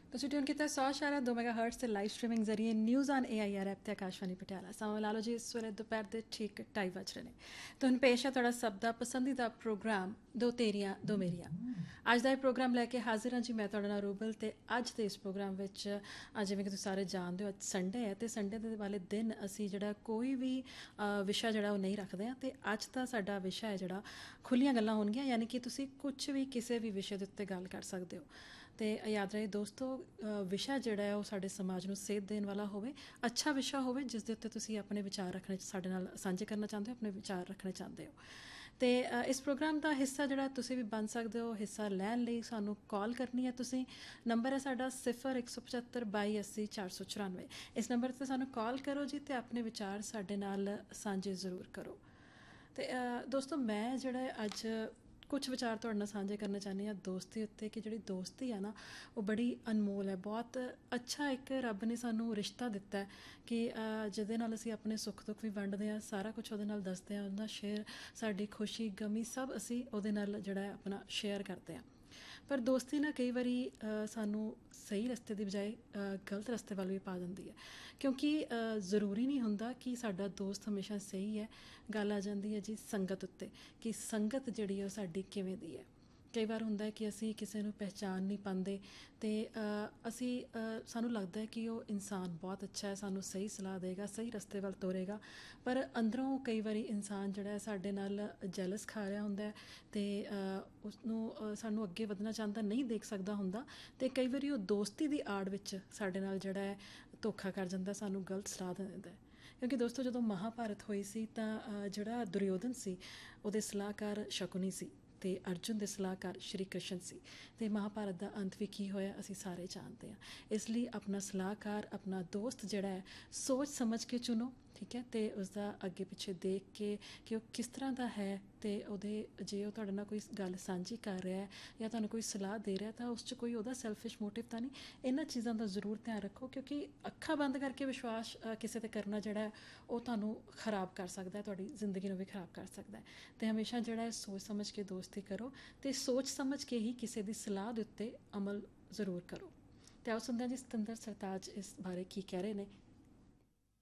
ਤੁਸੀਂ ਟਿਊਨ ਕੀਤਾ 100.2 ਮੈਗਾਹਰਟਜ਼ ਤੇ ਲਾਈਵ ਸਟ੍ਰੀਮਿੰਗ ਜ਼ਰੀਏ ਨਿਊਜ਼ ਔਨ AIR ਐਪ ਤੇ ਆਕਾਸ਼ਵਾਣੀ ਪਟਿਆਲਾ। ਸਮਾਂ ਲਾ ਲਓ ਜੀ, ਇਸ ਵੇਲੇ ਦੁਪਹਿਰ ਦੇ ਠੀਕ 2:30 ਵੱਜ ਰਹੇ ਨੇ। ਤੇ ਹੁਣ ਪੇਸ਼ ਹੈ ਤੁਹਾਡਾ ਸਭ ਦਾ ਪਸੰਦੀਦਾ ਪ੍ਰੋਗਰਾਮ ਦੋ ਤੇਰੀਆਂ ਦੋ ਮੇਰੀਆਂ। ਅੱਜ ਦਾ ਇਹ ਪ੍ਰੋਗਰਾਮ ਲੈ ਕੇ ਹਾਜ਼ਰ ਹਾਂ ਜੀ ਮੈਂ ਤੁਹਾਡੇ ਨਾਲ ਰੂਬਲ। ਤੇ ਅੱਜ ਦੇ ਇਸ ਪ੍ਰੋਗਰਾਮ ਵਿੱਚ ਜਿਵੇਂ ਕਿ ਤੁਸੀਂ ਸਾਰੇ ਜਾਣਦੇ ਹੋ, ਅੱਜ ਸੰਡੇ ਹੈ ਤੇ ਸੰਡੇ ਦੇ ਵਾਲੇ ਦਿਨ ਅਸੀਂ ਜਿਹੜਾ ਕੋਈ ਵੀ ਵਿਸ਼ਾ ਜਿਹੜਾ ਉਹ ਨਹੀਂ ਰੱਖਦੇ ਹਾਂ। ਤੇ ਅੱਜ ਦਾ ਸਾਡਾ ਵਿਸ਼ਾ ਹੈ ਜਿਹੜਾ ਖੁੱਲੀਆਂ ਗੱਲਾਂ ਹੋਣਗੀਆਂ, ਯਾਨੀ ਕਿ ਤੁਸੀਂ ਕੁਝ ਵੀ ਕਿਸੇ ਵੀ ਵਿਸ਼ੇ ਦੇ ਉੱਤੇ ਗੱਲ ਕਰ ਸਕਦੇ ਹੋ। ਤੇ ਯਾਦ ਰਹੇ ਦੋਸਤੋ, ਵਿਸ਼ਾ ਜਿਹੜਾ ਹੈ ਉਹ ਸਾਡੇ ਸਮਾਜ ਨੂੰ ਸੇਧ ਦੇਣ ਵਾਲਾ ਹੋਵੇ, ਅੱਛਾ ਵਿਸ਼ਾ ਹੋਵੇ ਜਿਸ ਦੇ ਉੱਤੇ ਤੁਸੀਂ ਆਪਣੇ ਵਿਚਾਰ ਰੱਖਣੇ, ਸਾਡੇ ਨਾਲ ਸਾਂਝੇ ਕਰਨਾ ਚਾਹੁੰਦੇ ਹੋ, ਆਪਣੇ ਵਿਚਾਰ ਰੱਖਣੇ ਚਾਹੁੰਦੇ ਹੋ। ਤੇ ਇਸ ਪ੍ਰੋਗਰਾਮ ਦਾ ਹਿੱਸਾ ਜਿਹੜਾ ਤੁਸੀਂ ਵੀ ਬਣ ਸਕਦੇ ਹੋ। ਹਿੱਸਾ ਲੈਣ ਲਈ ਸਾਨੂੰ ਕਾਲ ਕਰਨੀ ਹੈ ਤੁਸੀਂ। ਨੰਬਰ ਹੈ ਸਾਡਾ 0175 22 80 494। ਇਸ ਨੰਬਰ 'ਤੇ ਸਾਨੂੰ ਕਾਲ ਕਰੋ ਜੀ ਤੇ ਆਪਣੇ ਵਿਚਾਰ ਸਾਡੇ ਨਾਲ ਸਾਂਝੇ ਜ਼ਰੂਰ ਕਰੋ। ਤੇ ਦੋਸਤੋ, ਮੈਂ ਜਿਹੜਾ ਅੱਜ ਕੁਛ ਵਿਚਾਰ ਤੁਹਾਡੇ ਨਾਲ ਸਾਂਝੇ ਕਰਨਾ ਚਾਹੁੰਦੀ ਹਾਂ ਦੋਸਤੀ ਉੱਤੇ, ਕਿ ਜਿਹੜੀ ਦੋਸਤੀ ਹੈ ਨਾ ਉਹ ਬੜੀ ਅਨਮੋਲ ਹੈ। ਬਹੁਤ ਅੱਛਾ ਇੱਕ ਰੱਬ ਨੇ ਸਾਨੂੰ ਰਿਸ਼ਤਾ ਦਿੱਤਾ ਕਿ ਜਿਹਦੇ ਨਾਲ ਅਸੀਂ ਆਪਣੇ ਸੁੱਖ ਦੁੱਖ ਵੀ ਵੰਡਦੇ ਹਾਂ, ਸਾਰਾ ਕੁਛ ਉਹਦੇ ਨਾਲ ਦੱਸਦੇ ਹਾਂ, ਉਹਦੇ ਨਾਲ ਸ਼ੇਅਰ, ਸਾਡੀ ਖੁਸ਼ੀ ਗਮੀ ਸਭ ਅਸੀਂ ਉਹਦੇ ਨਾਲ ਜਿਹੜਾ ਹੈ ਆਪਣਾ ਸ਼ੇਅਰ ਕਰਦੇ ਹਾਂ। ਪਰ ਦੋਸਤੀ ਨਾ ਕਈ ਵਾਰੀ ਸਾਨੂੰ ਸਹੀ ਰਸਤੇ ਦੀ ਬਜਾਏ ਗਲਤ ਰਸਤੇ ਵੱਲ ਵੀ ਪਾ ਦਿੰਦੀ ਹੈ, ਕਿਉਂਕਿ ਜ਼ਰੂਰੀ ਨਹੀਂ ਹੁੰਦਾ ਕਿ ਸਾਡਾ ਦੋਸਤ ਹਮੇਸ਼ਾ ਸਹੀ ਹੈ। ਗੱਲ ਆ ਜਾਂਦੀ ਹੈ ਜੀ ਸੰਗਤ ਉੱਤੇ, ਕਿ ਸੰਗਤ ਜਿਹੜੀ ਉਹ ਸਾਡੀ ਕਿਵੇਂ ਦੀ ਹੈ। ਕਈ ਵਾਰ ਹੁੰਦਾ ਹੈ ਕਿ ਅਸੀਂ ਕਿਸੇ ਨੂੰ ਪਹਿਚਾਣ ਨਹੀਂ ਪਾਉਂਦੇ ਅਤੇ ਸਾਨੂੰ ਲੱਗਦਾ ਹੈ ਕਿ ਉਹ ਇਨਸਾਨ ਬਹੁਤ ਅੱਛਾ ਹੈ, ਸਾਨੂੰ ਸਹੀ ਸਲਾਹ ਦੇਗਾ, ਸਹੀ ਰਸਤੇ ਵੱਲ ਤੋਰੇਗਾ, ਪਰ ਅੰਦਰੋਂ ਕਈ ਵਾਰੀ ਇਨਸਾਨ ਜਿਹੜਾ ਸਾਡੇ ਨਾਲ ਜੈਲਸ ਖਾ ਰਿਹਾ ਹੁੰਦਾ ਅਤੇ ਉਸਨੂੰ ਸਾਨੂੰ ਅੱਗੇ ਵਧਣਾ ਚਾਹੁੰਦਾ ਨਹੀਂ ਦੇਖ ਸਕਦਾ ਹੁੰਦਾ, ਅਤੇ ਕਈ ਵਾਰੀ ਉਹ ਦੋਸਤੀ ਦੀ ਆੜ ਵਿੱਚ ਸਾਡੇ ਨਾਲ ਜਿਹੜਾ ਹੈ ਧੋਖਾ ਕਰ ਜਾਂਦਾ, ਸਾਨੂੰ ਗਲਤ ਸਲਾਹ ਦੇ ਦਿੰਦਾ। ਕਿਉਂਕਿ ਦੋਸਤੋ, ਜਦੋਂ ਮਹਾਭਾਰਤ ਹੋਈ ਸੀ ਤਾਂ ਜਿਹੜਾ ਦੁਰਯੋਧਨ ਸੀ ਉਹਦੇ ਸਲਾਹਕਾਰ ਸ਼ਕੁਨੀ ਸੀ ਅਤੇ ਅਰਜੁਨ ਦੇ ਸਲਾਹਕਾਰ ਸ਼੍ਰੀ ਕ੍ਰਿਸ਼ਨ ਸੀ। ਅਤੇ ਮਹਾਭਾਰਤ ਦਾ ਅੰਤ ਵੀ ਕੀ ਹੋਇਆ ਅਸੀਂ ਸਾਰੇ ਜਾਣਦੇ ਹਾਂ। ਇਸ ਲਈ ਆਪਣਾ ਸਲਾਹਕਾਰ, ਆਪਣਾ ਦੋਸਤ ਜਿਹੜਾ ਹੈ ਸੋਚ ਸਮਝ ਕੇ ਚੁਣੋ, ਠੀਕ ਹੈ, ਅਤੇ ਉਸਦਾ ਅੱਗੇ ਪਿੱਛੇ ਦੇਖ ਕੇ ਕਿ ਉਹ ਕਿਸ ਤਰ੍ਹਾਂ ਦਾ ਹੈ, ਅਤੇ ਜੇ ਉਹ ਤੁਹਾਡੇ ਨਾਲ ਕੋਈ ਗੱਲ ਸਾਂਝੀ ਕਰ ਰਿਹਾ ਹੈ ਜਾਂ ਤੁਹਾਨੂੰ ਕੋਈ ਸਲਾਹ ਦੇ ਰਿਹਾ ਤਾਂ ਉਸ 'ਚ ਕੋਈ ਉਹਦਾ ਸੈਲਫਿਸ਼ ਮੋਟਿਵ ਤਾਂ ਨਹੀਂ। ਇਹਨਾਂ ਚੀਜ਼ਾਂ ਦਾ ਜ਼ਰੂਰ ਧਿਆਨ ਰੱਖੋ, ਕਿਉਂਕਿ ਅੱਖਾਂ ਬੰਦ ਕਰਕੇ ਵਿਸ਼ਵਾਸ ਕਿਸੇ 'ਤੇ ਕਰਨਾ ਜਿਹੜਾ ਹੈ ਉਹ ਤੁਹਾਨੂੰ ਖਰਾਬ ਕਰ ਸਕਦਾ, ਤੁਹਾਡੀ ਜ਼ਿੰਦਗੀ ਨੂੰ ਵੀ ਖਰਾਬ ਕਰ ਸਕਦਾ। ਅਤੇ ਹਮੇਸ਼ਾ ਜਿਹੜਾ ਹੈ ਸੋਚ ਸਮਝ ਕੇ ਦੋਸਤੀ ਕਰੋ, ਅਤੇ ਸੋਚ ਸਮਝ ਕੇ ਹੀ ਕਿਸੇ ਦੀ ਸਲਾਹ ਦੇ ਉੱਤੇ ਅਮਲ ਜ਼ਰੂਰ ਕਰੋ। ਅਤੇ ਆਓ ਸੁਣਦੇ ਹਾਂ ਜੀ ਸਤਿੰਦਰ ਸਰਤਾਜ ਇਸ ਬਾਰੇ ਕੀ ਕਹਿ ਰਹੇ ਨੇ